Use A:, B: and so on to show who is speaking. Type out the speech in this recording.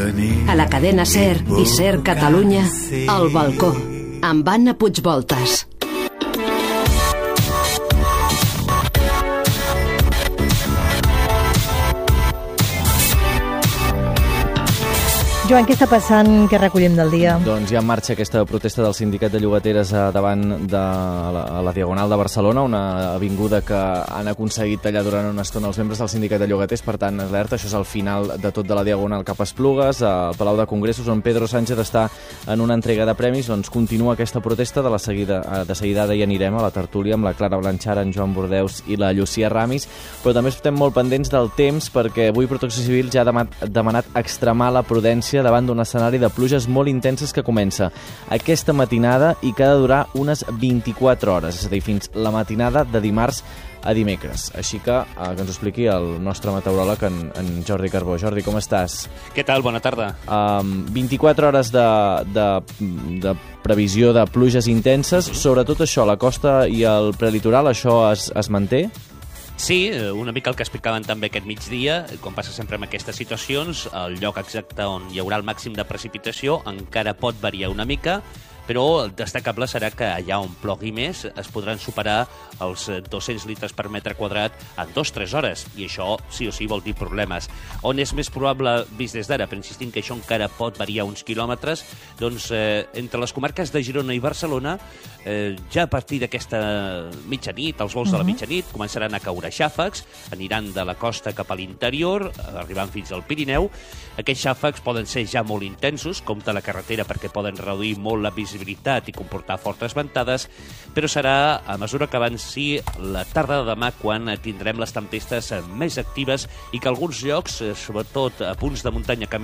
A: A la cadena SER i SER Catalunya, El Balcó, amb Anna Puigvoltas.
B: Joan, què està passant? Què recollim del dia?
C: Doncs ja en marxa aquesta protesta del sindicat de llogateres davant de la Diagonal de Barcelona, una avinguda que han aconseguit tallar durant una estona els membres del sindicat de llogaters. Per tant, alerta, això és el final de tot de la Diagonal cap a Esplugues, al Palau de Congressos, on Pedro Sánchez està en una entrega de premis. Doncs continua aquesta protesta. De seguida ara hi anirem a la tertúlia amb la Clara Blanchard, en Joan Bordeus i la Llucia Ramis, però també estem molt pendents del temps, perquè avui Protecció Civil ja ha demanat extremar la prudència davant d'un escenari de pluges molt intenses que comença aquesta matinada i que ha de durar unes 24 hores, és a dir, fins la matinada de dimarts a dimecres. Així que ens ho expliqui el nostre meteoròleg, en Jordi Carbó. Jordi, com estàs?
D: Què tal? Bona tarda.
C: 24 hores de previsió de pluges intenses, sobretot això, la costa i el prelitoral, això es manté?
D: Sí, una mica el que explicaven també aquest migdia, com passa sempre en aquestes situacions, el lloc exacte on hi haurà el màxim de precipitació encara pot variar una mica, però el destacable serà que allà on plogui més es podran superar els 200 litres per metre quadrat en 2-3 hores, i això sí o sí vol dir problemes. On és més probable vist des d'ara, però insistim que això encara pot variar uns quilòmetres, doncs entre les comarques de Girona i Barcelona, ja a partir d'aquesta mitjanit, els vols de la mitjanit, començaran a caure xàfecs, aniran de la costa cap a l'interior, arribant fins al Pirineu. Aquests xàfecs poden ser ja molt intensos, compte la carretera perquè poden reduir molt la visibilitat i comportar fortes ventades, però serà a mesura que avanci la tarda de demà quan tindrem les tempestes més actives i que alguns llocs, sobretot a punts de muntanya